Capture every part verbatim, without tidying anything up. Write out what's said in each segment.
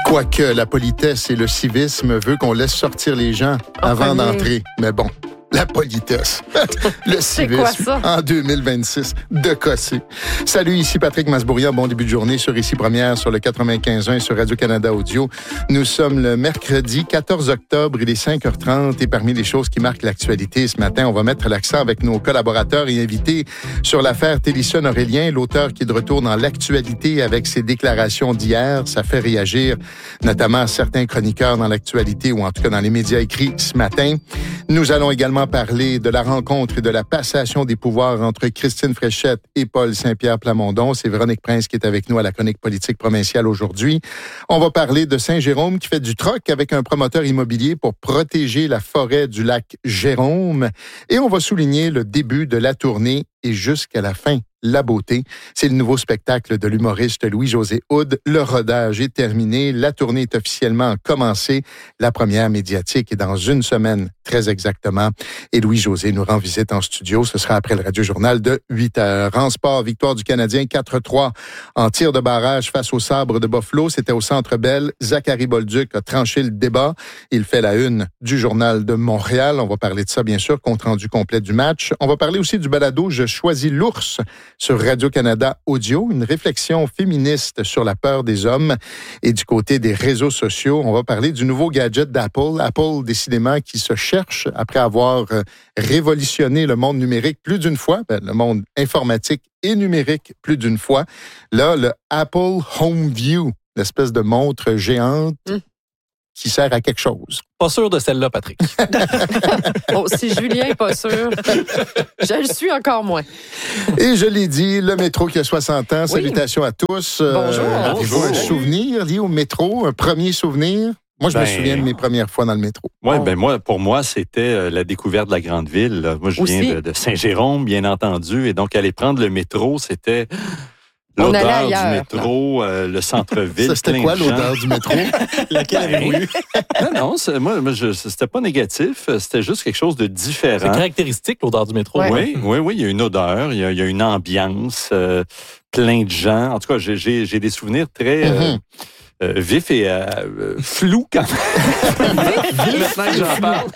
Quoique la politesse et le civisme veulent qu'on laisse sortir les gens avant premier. d'entrer. Mais bon, la politesse, le C'est quoi civisme ça? en deux mille vingt-six, de casser. Salut, ici Patrick Masbourian. Bon début de journée sur Ici Première, sur le quatre-vingt-quinze un et sur Radio-Canada Audio. Nous sommes le mercredi quatorze octobre, il est cinq heures trente et parmi les choses qui marquent l'actualité ce matin, on va mettre l'accent avec nos collaborateurs et invités sur l'affaire Télisson Aurélien, l'auteur qui est de retour dans l'actualité avec ses déclarations d'hier. Ça fait réagir notamment certains chroniqueurs dans l'actualité ou en tout cas dans les médias écrits ce matin. Nous allons également parler de la rencontre et de la passation des pouvoirs entre Christine Fréchette et Paul Saint-Pierre Plamondon. C'est Véronique Prince qui est avec nous à la chronique politique provinciale aujourd'hui. On va parler de Saint-Jérôme qui fait du troc avec un promoteur immobilier pour protéger la forêt du lac Jérôme. Et on va souligner le début de la tournée et jusqu'à la fin, la beauté. C'est le nouveau spectacle de l'humoriste Louis-José Hood. Le rodage est terminé. La tournée est officiellement commencée. La première médiatique est dans une semaine, très exactement. Et Louis-José nous rend visite en studio. Ce sera après le radio-journal de huit heures. En sport, victoire du Canadien quatre trois en tir de barrage face au Sabre de Buffalo. C'était au Centre Bell. Zachary Bolduc a tranché le débat. Il fait la une du Journal de Montréal. On va parler de ça, bien sûr, compte rendu complet du match. On va parler aussi du balado « Je choisis l'ours » sur Radio-Canada Audio, une réflexion féministe sur la peur des hommes. Et du côté des réseaux sociaux, on va parler du nouveau gadget d'Apple. Apple, décidément, qui se cherche après avoir révolutionné le monde numérique plus d'une fois, ben, le monde informatique et numérique plus d'une fois. Là, le Apple Home View, l'espèce de montre géante mm. qui sert à quelque chose. Pas sûr de celle-là, Patrick. Bon, si Julien n'est pas sûr, je le suis encore moins. Et je l'ai dit, le métro qui a soixante ans. Oui. Salutations à tous. Bonjour. Euh, Avez-vous un souvenir lié au métro? Un premier souvenir? Moi, je ben, me souviens de mes premières fois dans le métro. Oui, oh. ben moi, pour moi, c'était euh, la découverte de la grande ville. Moi, je Aussi. viens de, de Saint-Jérôme, bien entendu. Et donc, aller prendre le métro, c'était... L'odeur du métro, euh, le centre-ville. Ça, c'était quoi l'odeur du métro? Laquelle avez-vous eu? Non, non, c'est, moi, moi je, c'était pas négatif. C'était juste quelque chose de différent. C'est caractéristique, l'odeur du métro. Ouais. Oui, oui, oui. Il y a une odeur, il y a, il y a une ambiance, euh, plein de gens. En tout cas, j'ai, j'ai, j'ai des souvenirs très... Mm-hmm. Euh, Euh, vif et euh, euh, flou quand même. Maintenant que j'en parle.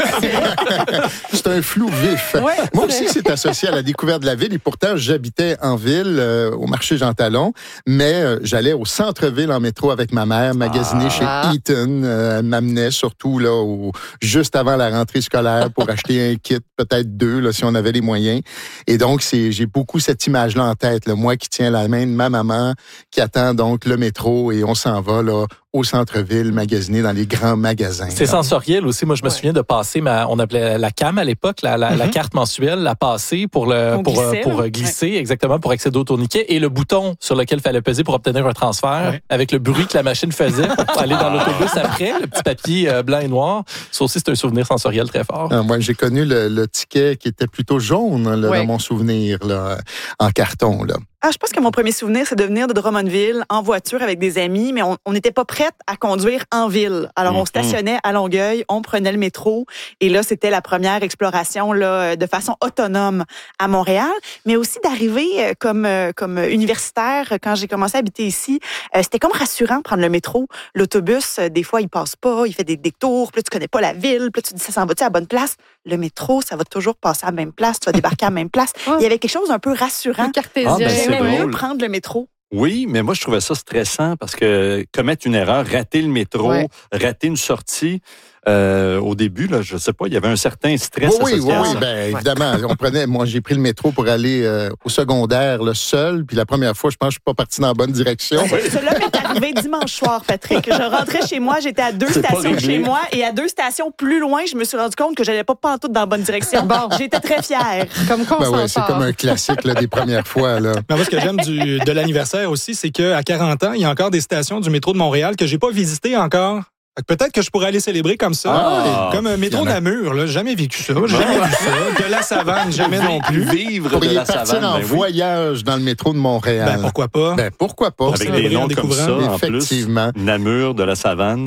C'est un flou vif. Ouais, Moi aussi, c'est associé à la découverte de la ville et pourtant, j'habitais en ville, euh, au marché Jean Talon, mais euh, j'allais au centre-ville en métro avec ma mère, magasiner ah. chez Eaton. Euh, elle m'amenait surtout là, au, juste avant la rentrée scolaire pour acheter un kit, peut-être deux, là, si on avait les moyens. Et donc, c'est, j'ai beaucoup cette image-là en tête. Là, moi qui tiens la main de ma maman, qui attend donc le métro et on s'en va là, au centre-ville, magasiner dans les grands magasins. C'est là. Sensoriel aussi. Moi, je me ouais. souviens de passer, ma, on appelait la C A M à l'époque, la, la, mm-hmm. la carte mensuelle, la passer pour, le, pour, glisser, pour, pour glisser, ouais. exactement, pour accéder au tourniquet, et le bouton sur lequel il fallait peser pour obtenir un transfert, ouais. avec le bruit que la machine faisait pour aller dans l'autobus après, le petit papier euh, blanc et noir. Ça aussi, c'est un souvenir sensoriel très fort. Ah, moi, j'ai connu le, le ticket qui était plutôt jaune là, ouais. dans mon souvenir, là, en carton, là. Ah, je pense que mon premier souvenir, c'est de venir de Drummondville en voiture avec des amis, mais on n'était pas prête à conduire en ville. Alors, mm-hmm. on stationnait à Longueuil, on prenait le métro, et là, c'était la première exploration là, de façon autonome à Montréal, mais aussi d'arriver comme, comme universitaire, quand j'ai commencé à habiter ici, c'était comme rassurant de prendre le métro. L'autobus, des fois, il passe pas, il fait des détours, puis là, tu connais pas la ville, puis là, tu te dis, ça s'en va-tu à la bonne place? Le métro, ça va toujours passer à la même place, tu vas débarquer à la même place. Il y avait quelque chose d'un peu rassurant. Cartésien. Ah, ben, c'est J'aimais drôle. mieux prendre le métro. Oui, mais moi, je trouvais ça stressant parce que commettre une erreur, rater le métro, ouais. rater une sortie, euh, au début, là, je sais pas, il y avait un certain stress oui, associé oui, à oui, ça. ben, évidemment. On prenait, moi, j'ai pris le métro pour aller euh, au secondaire, là, seul. Puis la première fois, je pense que je suis pas parti dans la bonne direction. Cela m'est arrivé dimanche soir, Patrick. Je rentrais chez moi, j'étais à deux C'est stations de chez moi, et à deux stations plus loin, je me suis rendu compte que j'allais pas pantoute dans la bonne direction. Bon, j'étais très fière. Comme qu'on ben s'en ouais, c'est comme un classique là, des premières fois. Là. Mais moi, ce que j'aime du, de l'anniversaire aussi, c'est qu'à quarante ans, il y a encore des stations du métro de Montréal que j'ai pas visitées encore. Peut-être que je pourrais aller célébrer comme ça. Ah, comme un métro Namur, là. Jamais vécu ça. J'ai jamais vu ça. De la Savane, jamais non plus. Vivre Pour de y la partir savane. en Ben oui. voyage dans le métro de Montréal. Ben, pourquoi pas? Ben, pourquoi pas? Avec des noms comme ça, en plus. Effectivement. Namur, de la Savane.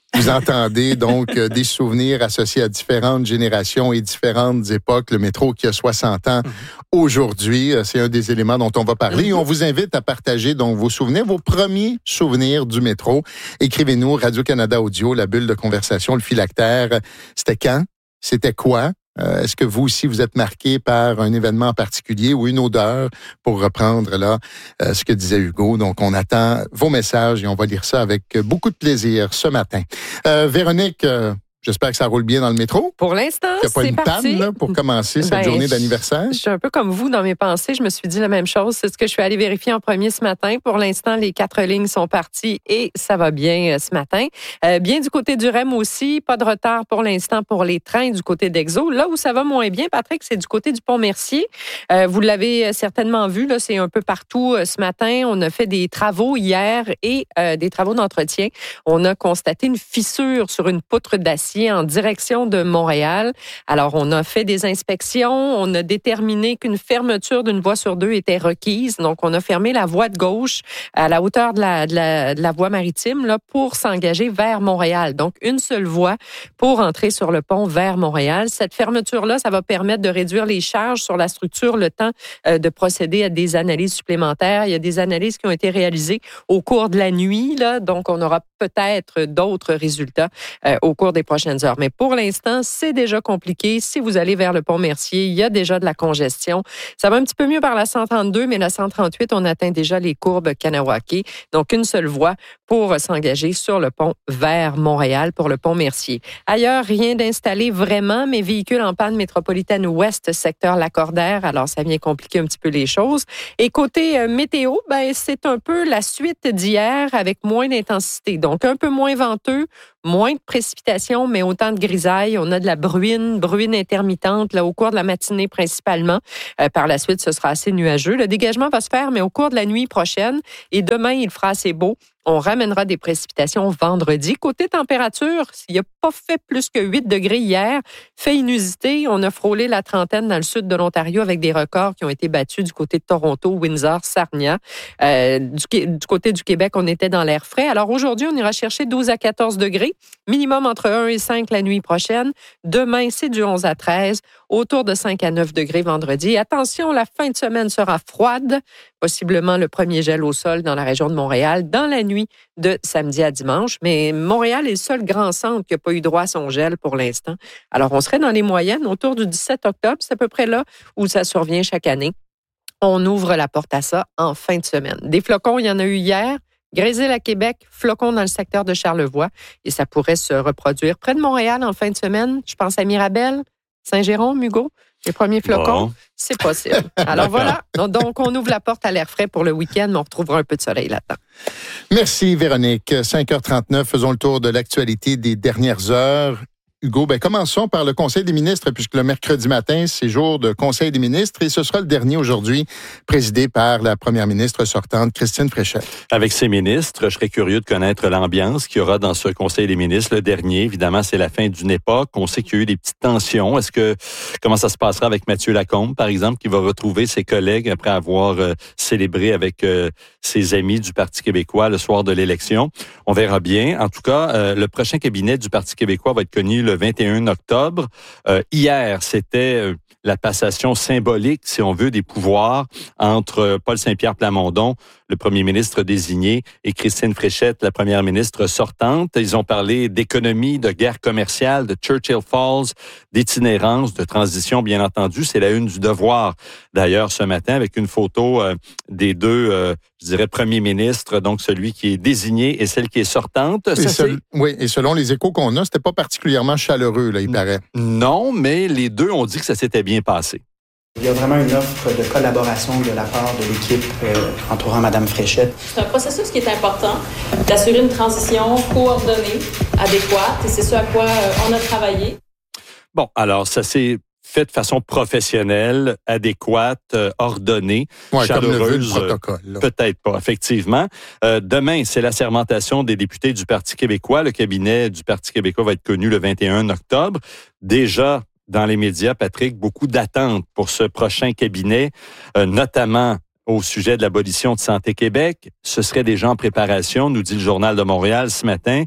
Vous entendez donc euh, des souvenirs associés à différentes générations et différentes époques. Le métro qui a soixante ans aujourd'hui, euh, c'est un des éléments dont on va parler. Et on vous invite à partager donc vos souvenirs, vos premiers souvenirs du métro. Écrivez-nous Radio-Canada Audio, la bulle de conversation, le phylactère. C'était quand? C'était quoi? Euh, est-ce que vous aussi, vous êtes marqué par un événement en particulier ou une odeur, pour reprendre là euh, ce que disait Hugo? Donc, on attend vos messages et on va lire ça avec beaucoup de plaisir ce matin. Euh, Véronique, euh, j'espère que ça roule bien dans le métro. Pour l'instant, c'est parti. Il n'y a pas une panne là, pour commencer cette ben, journée d'anniversaire? Je, je suis un peu comme vous dans mes pensées. Je me suis dit la même chose. C'est ce que je suis allée vérifier en premier ce matin. Pour l'instant, les quatre lignes sont parties et ça va bien euh, ce matin. Euh, bien du côté du R E M aussi. Pas de retard pour l'instant pour les trains du côté d'Exo. Là où ça va moins bien, Patrick, c'est du côté du Pont-Mercier. Euh, vous l'avez certainement vu, là, c'est un peu partout euh, ce matin. On a fait des travaux hier et euh, des travaux d'entretien. On a constaté une fissure sur une poutre d'acier en direction de Montréal. Alors, on a fait des inspections. On a déterminé qu'une fermeture d'une voie sur deux était requise. Donc, on a fermé la voie de gauche à la hauteur de la, de la, de la voie maritime là, pour s'engager vers Montréal. Donc, une seule voie pour entrer sur le pont vers Montréal. Cette fermeture-là, ça va permettre de réduire les charges sur la structure, le temps euh, de procéder à des analyses supplémentaires. Il y a des analyses qui ont été réalisées au cours de la nuit. Là, donc, on aura peut-être d'autres résultats euh, au cours des prochaines heures. Mais pour l'instant, c'est déjà compliqué. Si vous allez vers le Pont-Mercier, il y a déjà de la congestion. Ça va un petit peu mieux par la cent trente-deux, mais la cent trente-huit, on atteint déjà les courbes Kanawake. Donc, une seule voie pour s'engager sur le pont vers Montréal pour le Pont-Mercier. Ailleurs, rien d'installé vraiment, mais véhicules en panne métropolitaine ouest, secteur Lacordaire. Alors, ça vient compliquer un petit peu les choses. Et côté euh, météo, ben, c'est un peu la suite d'hier avec moins d'intensité. Donc, un peu moins venteux, moins de précipitations, mais autant de grisailles. On a de la bruine, bruine intermittente là, au cours de la matinée principalement. Euh, par la suite, ce sera assez nuageux. Le dégagement va se faire, mais au cours de la nuit prochaine. Et demain, il fera assez beau. On ramènera des précipitations vendredi. Côté température, il n'a pas fait plus que huit degrés hier. Fait inusité, on a frôlé la trentaine dans le sud de l'Ontario avec des records qui ont été battus du côté de Toronto, Windsor, Sarnia. Euh, du, du côté du Québec, on était dans l'air frais. Alors aujourd'hui, on ira chercher douze à quatorze degrés, minimum entre un et cinq la nuit prochaine. Demain, c'est du onze à treize, autour de cinq à neuf degrés vendredi. Attention, la fin de semaine sera froide, possiblement le premier gel au sol dans la région de Montréal, dans la nuit de samedi à dimanche. Mais Montréal est le seul grand centre qui n'a pas eu droit à son gel pour l'instant. Alors, on serait dans les moyennes autour du dix-sept octobre. C'est à peu près là où ça survient chaque année. On ouvre la porte à ça en fin de semaine. Des flocons, il y en a eu hier. Grésil à Québec, flocons dans le secteur de Charlevoix. Et ça pourrait se reproduire près de Montréal en fin de semaine. Je pense à Mirabel, Saint-Jérôme, Hugo. Les premiers flocons, bon. C'est possible. Alors voilà, donc on ouvre la porte à l'air frais pour le week-end, mais on retrouvera un peu de soleil là-dedans. Merci Véronique. cinq heures trente-neuf, faisons le tour de l'actualité des dernières heures. Hugo, ben commençons par le Conseil des ministres, puisque le mercredi matin, c'est jour de Conseil des ministres, et ce sera le dernier aujourd'hui, présidé par la première ministre sortante, Christine Fréchette. Avec ses ministres, je serais curieux de connaître l'ambiance qu'il y aura dans ce Conseil des ministres. Le dernier, évidemment, c'est la fin d'une époque. On sait qu'il y a eu des petites tensions. Est-ce que, comment ça se passera avec Mathieu Lacombe, par exemple, qui va retrouver ses collègues après avoir euh, célébré avec euh, ses amis du Parti québécois le soir de l'élection? On verra bien. En tout cas, euh, le prochain cabinet du Parti québécois va être connu le vingt et un octobre. Euh, hier, c'était euh, la passation symbolique, si on veut, des pouvoirs entre Paul Saint-Pierre Plamondon, le premier ministre désigné, et Christine Fréchette, la première ministre sortante. Ils ont parlé d'économie, de guerre commerciale, de Churchill Falls, d'itinérance, de transition, bien entendu. C'est la une du Devoir, d'ailleurs, ce matin, avec une photo euh, des deux, euh, je dirais, premiers ministres, donc celui qui est désigné et celle qui est sortante. Et Ça, seul, oui, et selon les échos qu'on a, c'était pas particulièrement chaleureux, là, il paraît. Non, mais les deux ont dit que ça s'était bien passé. Il y a vraiment une offre de collaboration de la part de l'équipe euh, entourant Mme Fréchette. C'est un processus qui est important, d'assurer une transition coordonnée, adéquate, et c'est ce à quoi euh, on a travaillé. Bon, alors ça s'est fait de façon professionnelle, adéquate, euh, ordonnée, ouais, chaleureuse. Comme le veut le protocole. Là. Peut-être pas, effectivement. Euh, demain, c'est la sermentation des députés du Parti québécois. Le cabinet du Parti québécois va être connu le vingt et un octobre. Déjà, dans les médias, Patrick, beaucoup d'attentes pour ce prochain cabinet, euh, notamment au sujet de l'abolition de Santé Québec. Ce serait déjà en préparation, nous dit le Journal de Montréal ce matin.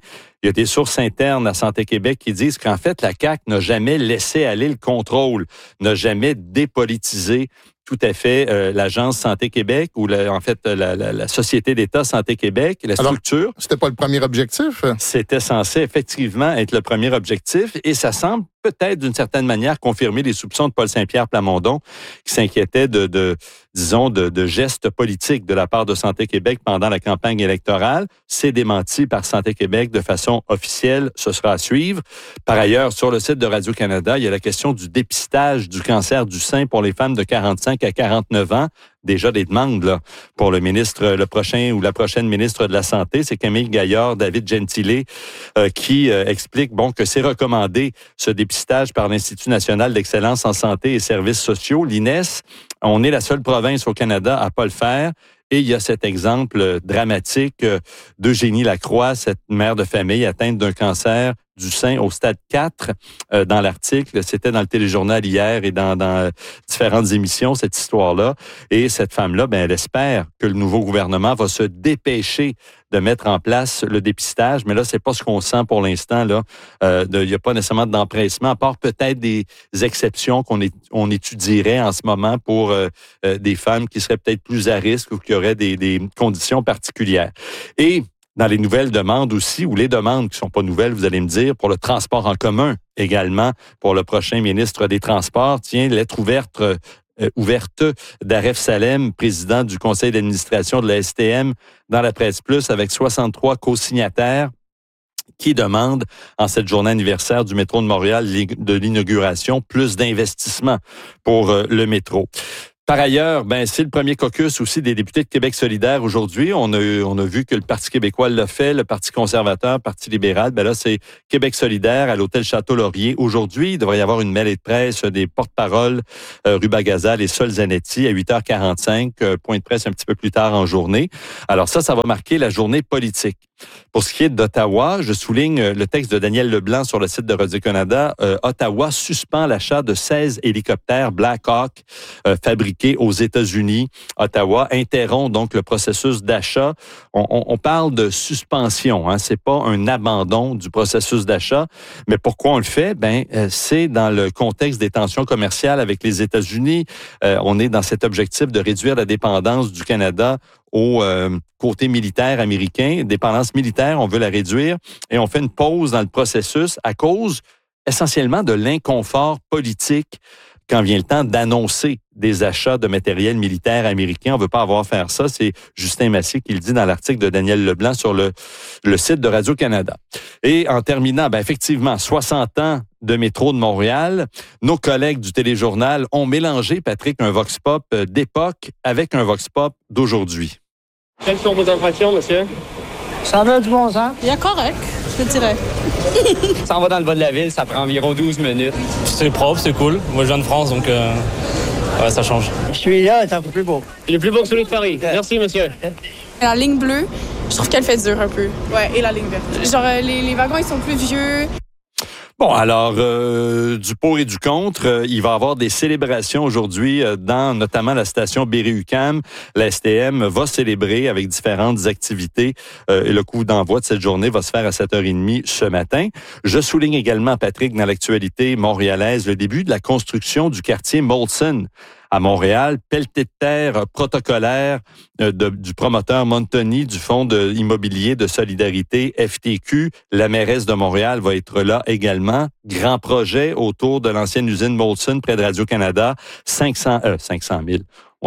Il y a des sources internes à Santé Québec qui disent qu'en fait, la C A Q n'a jamais laissé aller le contrôle, n'a jamais dépolitisé tout à fait euh, l'Agence Santé Québec ou la, en fait la, la, la Société d'État Santé Québec, la structure. Alors, c'était pas le premier objectif? C'était censé effectivement être le premier objectif et ça semble peut-être d'une certaine manière confirmer les soupçons de Paul Saint-Pierre Plamondon qui s'inquiétait de, de disons, de, de gestes politiques de la part de Santé Québec pendant la campagne électorale. C'est démenti par Santé Québec de façon officielle. Ce sera à suivre. Par ailleurs, sur le site de Radio-Canada, il y a la question du dépistage du cancer du sein pour les femmes de quarante-cinq à quarante-neuf ans. Déjà des demandes là, pour le ministre, le prochain ou la prochaine ministre de la Santé, c'est Camille Gaillard, David Gentile, euh, qui euh, explique bon que c'est recommandé ce dépistage par l'Institut national d'excellence en santé et services sociaux, l'I N E S. On est la seule province au Canada à pas le faire. Et il y a cet exemple dramatique d'Eugénie Lacroix, cette mère de famille atteinte d'un cancer du sein au stade quatre euh, dans l'article. C'était dans le téléjournal hier et dans, dans différentes émissions, cette histoire-là. Et cette femme-là, ben, elle espère que le nouveau gouvernement va se dépêcher de mettre en place le dépistage. Mais là, c'est pas ce qu'on sent pour l'instant. Là, euh, il n'y a pas nécessairement d'empressement, à part peut-être des exceptions qu'on est, on étudierait en ce moment pour euh, euh, des femmes qui seraient peut-être plus à risque ou qui auraient des, des conditions particulières. Et dans les nouvelles demandes aussi, ou les demandes qui sont pas nouvelles, vous allez me dire, pour le transport en commun également, pour le prochain ministre des Transports, tiens, lettre ouverte euh, ouverte d'Aref Salem, président du conseil d'administration de la S T M, dans la Presse Plus, avec soixante-trois co-signataires qui demandent, en cette journée anniversaire du métro de Montréal, de l'inauguration, plus d'investissement pour euh, le métro. Par ailleurs, ben c'est le premier caucus aussi des députés de Québec solidaire aujourd'hui. On a on a vu que le Parti québécois l'a fait, le Parti conservateur, le Parti libéral. Ben là, c'est Québec solidaire à l'hôtel Château-Laurier. Aujourd'hui, il devrait y avoir une mêlée de presse des porte-paroles euh, Ruba Gazal et Sol Zanetti à huit heures quarante-cinq. Euh, point de presse un petit peu plus tard en journée. Alors ça, ça va marquer la journée politique. Pour ce qui est d'Ottawa, je souligne le texte de Daniel Leblanc sur le site de Radio-Canada. Euh, Ottawa suspend l'achat de seize hélicoptères Black Hawk euh, fabriqués aux États-Unis. Ottawa interrompt donc le processus d'achat. On, on, on parle de suspension, hein, c'est pas un abandon du processus d'achat. Mais pourquoi on le fait? Ben, euh, c'est dans le contexte des tensions commerciales avec les États-Unis. Euh, on est dans cet objectif de réduire la dépendance du Canada au euh, côté militaire américain. Dépendance militaire, on veut la réduire et on fait une pause dans le processus à cause essentiellement de l'inconfort politique quand vient le temps d'annoncer des achats de matériel militaire américain. On veut pas avoir à faire ça. C'est Justin Massé qui le dit dans l'article de Daniel Leblanc sur le, le site de Radio-Canada. Et en terminant, ben effectivement, soixante ans de métro de Montréal. Nos collègues du téléjournal ont mélangé, Patrick, un vox pop d'époque avec un vox pop d'aujourd'hui. Quelles sont vos impressions, monsieur? Ça va du bon sens. Il y a correct, je te dirais. Ça en va dans le bas de la ville, ça prend environ douze minutes. C'est propre, c'est cool. Moi, je viens de France, donc euh, ouais, ça change. Je suis là, c'est un peu plus beau. Il est plus beau que celui de Paris. Merci, monsieur. La ligne bleue, je trouve qu'elle fait dur un peu. Ouais, et la ligne verte. Genre, les, les wagons, ils sont plus vieux. Bon, alors, euh, du pour et du contre, euh, il va y avoir des célébrations aujourd'hui euh, dans notamment la station Berry-UQAM. La S T M va célébrer avec différentes activités euh, et le coup d'envoi de cette journée va se faire à sept heures trente ce matin. Je souligne également, Patrick, dans l'actualité montréalaise, le début de la construction du quartier Molson à Montréal, pelleté de terre protocolaire euh, de, du promoteur Montoni du Fonds de immobilier de solidarité F T Q. La mairesse de Montréal va être là également. Grand projet autour de l'ancienne usine Molson près de Radio-Canada. cinq cents, euh, cinq cent mille.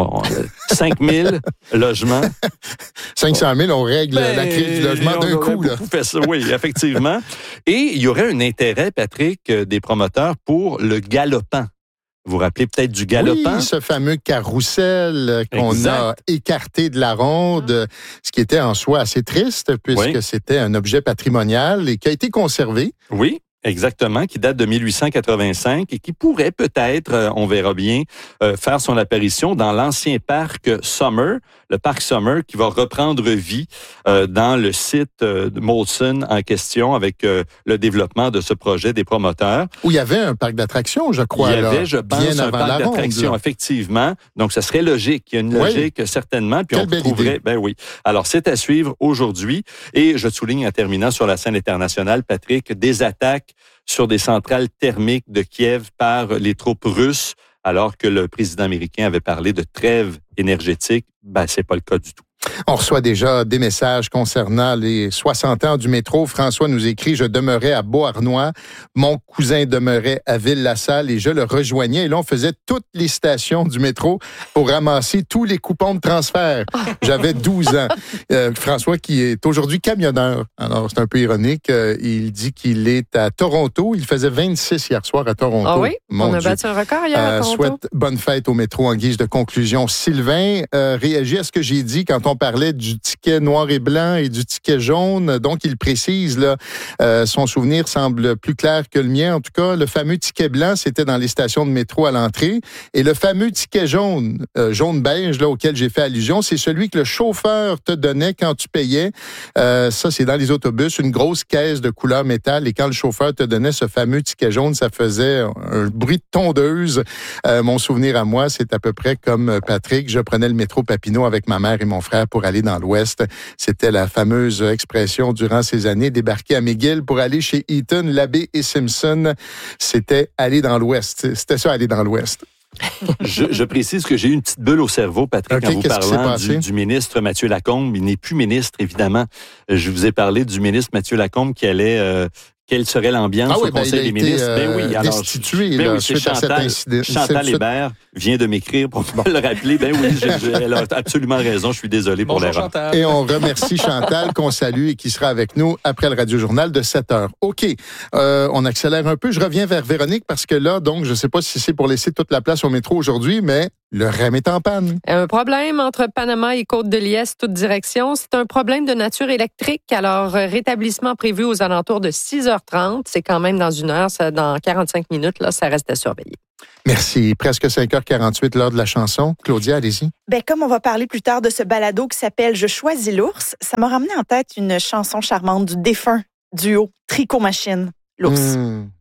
cinq mille logements. cinq cent mille, on règle ben, la crise du logement d'un coup. Là. Fait ça, oui, effectivement. Et il y aurait un intérêt, Patrick, des promoteurs pour le galopant. Vous vous rappelez peut-être du galopant? Oui, ce fameux carrousel qu'on exact. a écarté de la ronde, ce qui était en soi assez triste puisque oui. c'était un objet patrimonial et qui a été conservé. Oui. Exactement, qui date de mille huit cent quatre-vingt-cinq et qui pourrait peut-être, euh, on verra bien, euh, faire son apparition dans l'ancien parc Summer, le parc Summer qui va reprendre vie euh, dans le site euh, de Molson en question avec euh, le développement de ce projet des promoteurs. Où il y avait un parc d'attractions, je crois. Il y avait, là, je pense, bien un avant parc la d'attractions, ronde, effectivement. Donc, ça serait logique. Il y a une logique, oui. certainement. Puis Quelle on trouverait, ben oui. Alors, c'est à suivre aujourd'hui. Et je souligne en terminant sur la scène internationale, Patrick, des attaques sur des centrales thermiques de Kiev par les troupes russes, alors que le président américain avait parlé de trêve énergétique. Ben, c'est pas le cas du tout. On reçoit déjà des messages concernant les soixante ans du métro. François nous écrit « Je demeurais à Beauharnois, mon cousin demeurait à Ville-la-Salle et je le rejoignais. Et là, on faisait toutes les stations du métro pour ramasser tous les coupons de transfert. J'avais douze ans. Euh, François, qui est aujourd'hui camionneur, alors c'est un peu ironique, euh, il dit qu'il est à Toronto. Il faisait vingt-six hier soir à Toronto. Ah oui? Mon on a Dieu. battu un record hier euh, à Toronto. Souhaite bonne fête au métro en guise de conclusion. Sylvain euh, réagit à ce que j'ai dit quand on parlait du ticket noir et blanc et du ticket jaune. Donc, il précise, là, euh, son souvenir semble plus clair que le mien. En tout cas, le fameux ticket blanc, c'était dans les stations de métro à l'entrée. Et le fameux ticket jaune, euh, jaune-beige, là, auquel j'ai fait allusion, c'est celui que le chauffeur te donnait quand tu payais. Euh, ça, c'est dans les autobus, une grosse caisse de couleur métal. Et quand le chauffeur te donnait ce fameux ticket jaune, ça faisait un bruit de tondeuse. Euh, mon souvenir à moi, c'est à peu près comme Patrick. Je prenais le métro Papineau avec ma mère et mon frère pour aller dans l'Ouest. C'était la fameuse expression durant ces années, débarquer à McGill pour aller chez Eaton, Labbé et Simpson. C'était aller dans l'Ouest. C'était ça, aller dans l'Ouest. je, je précise que j'ai eu une petite bulle au cerveau, Patrick, okay, en vous parlant du, du ministre Mathieu Lacombe. Il n'est plus ministre, évidemment. Je vous ai parlé du ministre Mathieu Lacombe qui allait... Euh, Quelle serait l'ambiance ah oui, au Conseil ben, des ministres? Euh, ben oui, alors, destitué ben là, oui, c'est suite Chantal, à cet incident. Chantal Hébert vient de m'écrire pour me le rappeler. Ben oui, je, je, elle a absolument raison. Je suis désolé pour Bonjour, l'erreur. Chantal. Et on remercie Chantal, qu'on salue et qui sera avec nous après le Radio-Journal de sept heures. OK, euh, on accélère un peu. Je reviens vers Véronique parce que là, donc, je ne sais pas si c'est pour laisser toute la place au métro aujourd'hui, mais le R E M est en panne. Un problème entre Panama et Côte-de-Liesse, toute direction. C'est un problème de nature électrique. Alors, rétablissement prévu aux alentours de six heures trente. C'est quand même dans une heure, ça, dans quarante-cinq minutes, là, ça reste à surveiller. Merci. Presque cinq heures quarante-huit, l'heure de la chanson. Claudia, allez-y. Ben, comme on va parler plus tard de ce balado qui s'appelle « Je choisis l'ours », ça m'a ramené en tête une chanson charmante du défunt duo Tricot Machine, l'ours. Mmh.